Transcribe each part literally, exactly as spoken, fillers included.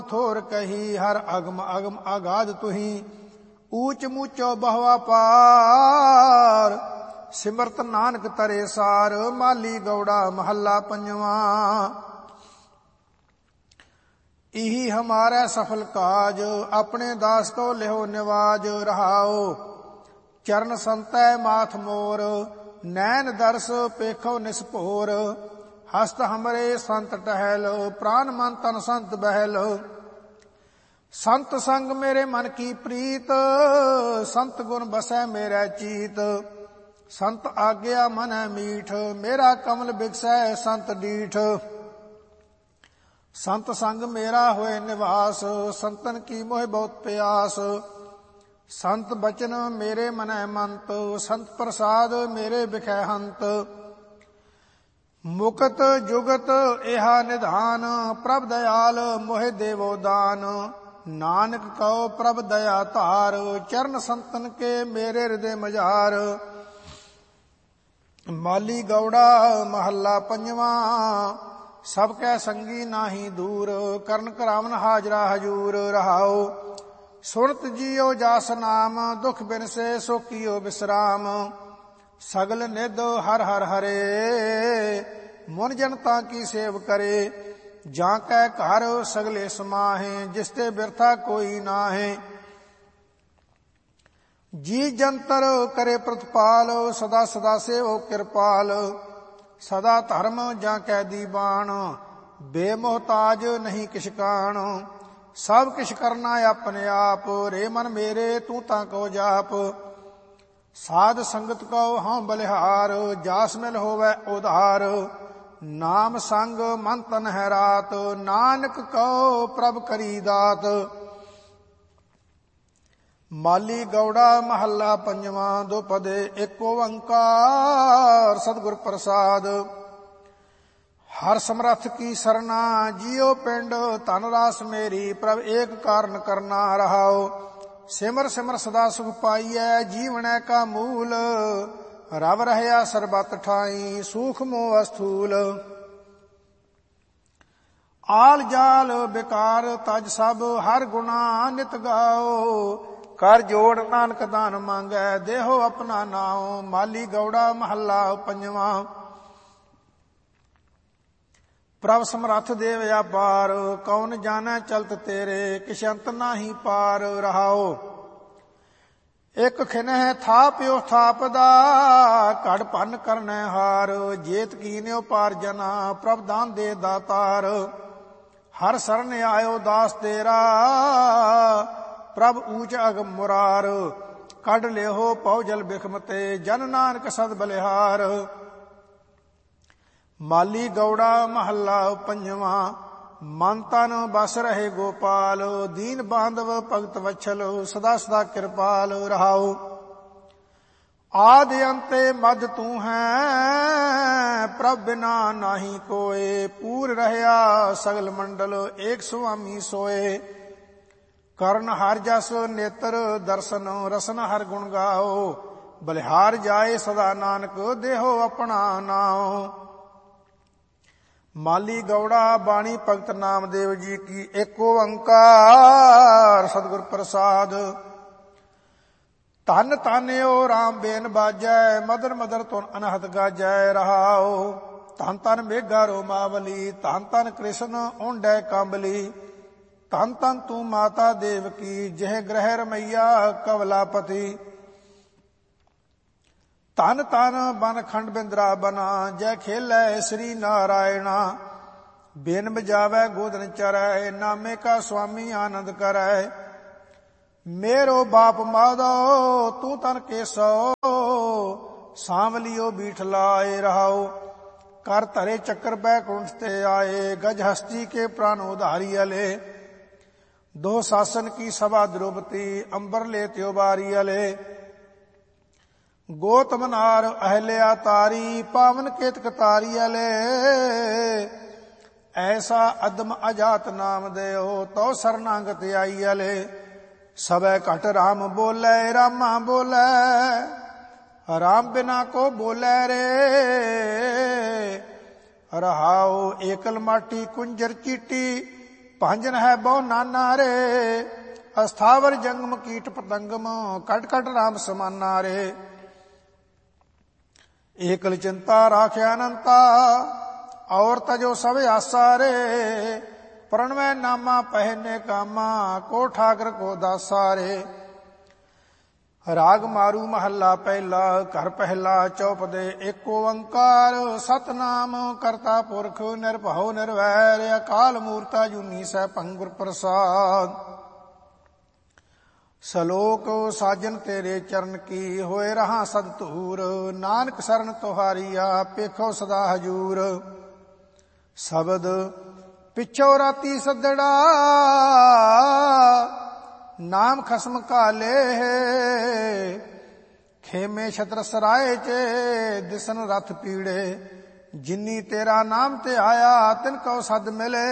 थोर कही हर अगम अगम आगाध तुही ऊच मूचो बहुआ पार सिमरत नानक तरे सार माली गौड़ा महला पंजवा। इही हमारा सफल काज अपने दास को लिहो निवाज रहाओ चरण संतै माथ मोर नैन दर्श पेखो निस्पोर हस्त हमरे संत टहल प्राण मन तन संत बहल संत संग मेरे मन की प्रीत संत गुण बसै मेरा चीत संत आज्ञा मन मीठ मेरा कमल बिगसै संत डीठ संत संग मेरा होए निवास संतन की मोह बहुत प्यास संत बचन मेरे मन मंत संत प्रसाद मेरे बिखै हंत मुकत जुगत एहा निधान प्रभ दयाल मोहि देवो दान नानक कहो प्रभ दया तार चरण संतन के मेरे हृदय मजार। माली गौड़ा महला पंजवा सब कै संगी नाही दूर करन करावन हाजरा हजूर रहाओ सुनत जियो जास नाम दुख बिन से सो कियो विश्राम सगल निध हर हर हरे मुन जनता की सेव करे जां कै घर सगले समाहे जिसते बिरथा कोई नाहे जी जंतर करे प्रतिपाल सदा सदा सेवो कृपाल सदा धर्म जां कै दीवान बेमोहताज नहीं किछ काण सब किछ करना अपने आप रे मन मेरे तू तां को जाप साध संगत को हाँ बलिहार जास मिल होवै उधार नाम संग मन तन है रात नानक कहो प्रभ करी दात। माली गौड़ा महला पंजवा दो पदे एक ओंकार सतगुर प्रसाद हर समरथ की सरना जियो पिंड तन रास मेरी प्रभ एक कारण करना रहाओ सिमर सिमर सदा सुख पाइयै जीवन का मूल रव रहया सरबत ठाई सूख मोह स्थूल आल जाल बेकार तज सब हर गुना नित गाओ कर जोड़ नानक दान मांगै देहो अपना नाओ। माली गौड़ा महला पंजवा प्रभ समरथ देव अपार कौन जानै चलत तेरे किछ अंत नाही पार रहाओ एक खिनह थाप्यो थापदा घड़ भन करनै हार जेत कीन्यो पार जना प्रभ दान दे दातार हर शरण आयो दास तेरा प्रभ ऊंच अगम मुरार कढ लेहो पौ जल बिखमते जन नानक सद बलिहार। माली गौड़ा महला पंजवा मन तन बस रहे गोपाल दीन बांधव भगत वत्सल सदा सदा कृपाल रहाओ आदि अंते मद तू है प्रभ बिना नाही कोय पूर रहया सगल मंडल एक स्वामी सोए कर्ण हर जस नेत्र दर्शन रसन हर गुण गाओ बलिहार जाए सदा नानक देहो अपना नाओ। माली गौड़ा बाणी भगत नामदेव जी की एक ओंकार सतगुर प्रसाद धन धन ओ राम बेन बाजै मदर मदर तुन अनहत गाजै रहाओ धन धन मेघा रोमावली धन धन कृष्ण ओंडै कांबली धन धन तू माता देव की जह ग्रह रमैया कवलापति धन धन बन खंड बिंद्रा बना जय खेलै श्री नारायणा बेन बजावै गोदन चरै नामे का स्वामी आनंद करै मेरो बाप माधो तू तन केसो सांवलियो बीठ लाए रहाओ कर धरे चक्कर बैकुंठ ते आए गज हस्ती के प्राण उधारी अले दो शासन की सभा द्रौपदी अंबर ले त्योबारी अले गौतम नार अहल्या तारी पावन केतक तारी अले ऐसा अदम अजात नाम देओ तो शरणागत आई अले सबे घट राम बोले रामा बोले राम बिना को बोले रे रहाओ एकल माटी कुंजर चीटी ਭਾਂਜਨ ਹੈ ਬਹੁ ਨਾਨਾ ਰੇ, ਅਸਥਾਵਰ ਜੰਗਮ ਕੀਟ ਪਤੰਗਮ, ਕਟ ਕਟ ਰਾਮ ਸਮਾਨਾ ਰੇ। ਏਕਲ ਚਿੰਤਾ ਰਾਖਿਆ ਅਨੰਤਾ, ਔਰ ਤਜੋ ਸਭ ਆਸਾ ਰੇ। ਪ੍ਰਣਵੈ ਨਾਮਾ ਪਹਿਨੇ ਕਾਮਾ, ਕੋ ਠਾਕਰ ਕੋ ਦਾਸਾ ਰੇ। ਰਾਗ ਮਾਰੂ ਮਹੱਲਾ ਪਹਿਲਾ, ਘਰ ਪਹਿਲਾ ਚੌਪਦੇ, ਏਕ ਓੰਕਾਰ ਸਤਨਾਮ ਕਰਤਾ ਪੁਰਖ ਨਿਰਭਉ ਨਿਰਵੈਰ, ਅਕਾਲ ਮੂਰਤਿ ਅਜੂਨੀ ਸੈਭੰ ਗੁਰ ਪ੍ਰਸਾਦ। ਸਲੋਕ ਸਾਜਨ ਤੇਰੇ ਚਰਨ ਕੀ, ਹੋਏ ਰਹਾ ਸਦ ਧੂਰ। ਨਾਨਕ ਸਰਨ ਤੁਹਾਰੀਆ, ਪੇਖੋ ਸਦਾ ਹਜੂਰ। ਸ਼ਬਦ ਪਿਛੋ ਰਾਤੀ ਸੱਦੜਾ, ਨਾਮ ਖਸਮ ਕਾਲੇ। ਖੇਮੇ ਛਤਰ ਸਰਾਏ ਚ, ਦਿਸਨ ਰਥ ਪੀੜੇ। ਜਿਨੀ ਤੇਰਾ ਨਾਮ ਤੇ ਆਇਆ, ਤਿਨ ਕਉ ਸਦ ਮਿਲੇ।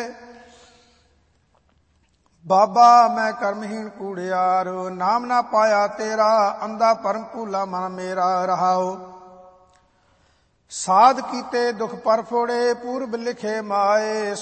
ਬਾਬਾ ਮੈਂ ਕਰਮਹੀਣ ਕੂੜਿਆਰ, ਨਾਮ ਨਾ ਪਾਇਆ ਤੇਰਾ। ਅੰਧਾ ਭਰਮ ਭੂਲਾ ਮਨ ਮੇਰਾ ਰਹਾਓ। ਸਾਧ ਕੀਤੇ ਦੁਖ ਪਰ ਫੋੜੇ, ਪੂਰਬ ਲਿਖੇ ਮਾਏ।